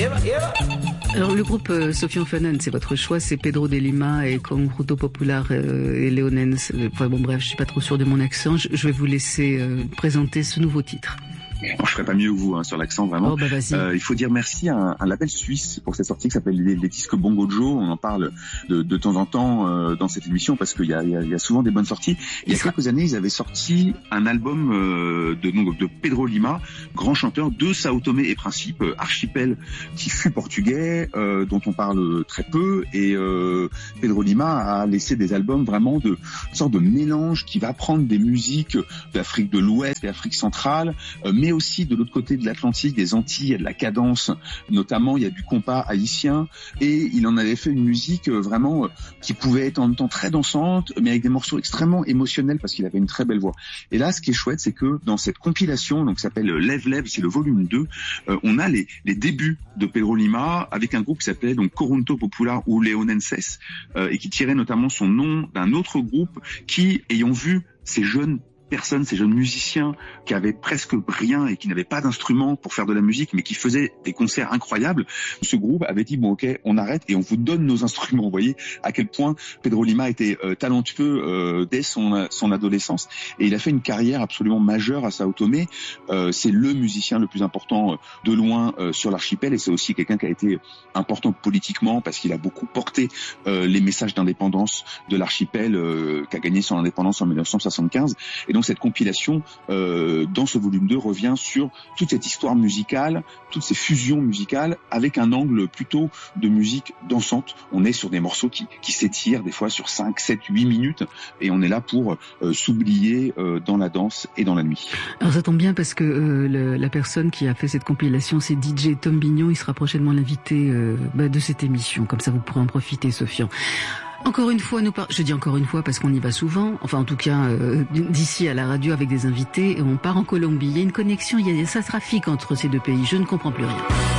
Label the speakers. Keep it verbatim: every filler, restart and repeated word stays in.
Speaker 1: Alors le groupe euh, Sofian Fanan, c'est votre choix, c'est Pedro de Lima et Conjunto Popular euh, et Leonens. Enfin bon bref, je suis pas trop sûr de mon accent. Je, je vais vous laisser euh, présenter ce nouveau titre.
Speaker 2: Bon, je ferai pas mieux que vous hein, sur l'accent vraiment.
Speaker 1: Oh, bah, vas-y.
Speaker 2: Euh, il faut dire merci à un, un label suisse pour cette sortie qui s'appelle les, les disques Bongo Joe. On en parle de, de temps en temps euh, dans cette émission parce qu'il y a, il y, a, il y a souvent des bonnes sorties. Il y a quelques années, ils avaient sorti un album euh, de, donc, de Pedro Lima, grand chanteur de Sao Tomé et Principe, euh, archipel qui fut portugais, euh, dont on parle très peu. Et euh, Pedro Lima a laissé des albums vraiment de une sorte de mélange qui va prendre des musiques d'Afrique de l'Ouest et Afrique centrale, euh, mais aussi de l'autre côté de l'Atlantique, des Antilles, il y a de la cadence, notamment il y a du compas haïtien, et il en avait fait une musique vraiment qui pouvait être en même temps très dansante, mais avec des morceaux extrêmement émotionnels parce qu'il avait une très belle voix. Et là, ce qui est chouette, c'est que dans cette compilation, donc qui s'appelle Lève Lève, c'est le volume deux, euh, on a les, les débuts de Pedro Lima avec un groupe qui s'appelait donc Conjunto Popular ou Leonenses, euh, et qui tirait notamment son nom d'un autre groupe qui, ayant vu ces jeunes personnes, ces jeunes musiciens qui avaient presque rien et qui n'avaient pas d'instruments pour faire de la musique, mais qui faisaient des concerts incroyables, ce groupe avait dit bon ok, on arrête et on vous donne nos instruments. Vous voyez à quel point Pedro Lima était euh, talentueux euh, dès son son adolescence, et il a fait une carrière absolument majeure à Sao Tomé. Euh, c'est le musicien le plus important euh, de loin euh, sur l'archipel, et c'est aussi quelqu'un qui a été important politiquement parce qu'il a beaucoup porté euh, les messages d'indépendance de l'archipel, euh, qui a gagné son indépendance en mille neuf cent soixante-quinze. Et donc cette compilation, euh, dans ce volume deux, revient sur toute cette histoire musicale, toutes ces fusions musicales, avec un angle plutôt de musique dansante. On est sur des morceaux qui, qui s'étirent des fois sur cinq, sept, huit minutes, et on est là pour euh, s'oublier euh, dans la danse et dans la nuit.
Speaker 1: Alors ça tombe bien parce que euh, le, la personne qui a fait cette compilation, c'est D J Tom Bignon. Il sera prochainement l'invité euh, bah, de cette émission. Comme ça, vous pourrez en profiter, Sofian. Encore une fois, nous par... je dis encore une fois parce qu'on y va souvent, enfin en tout cas euh, d'ici à la radio avec des invités, et on part en Colombie. Il y a une connexion, il y a ça trafic entre ces deux pays, je ne comprends plus rien.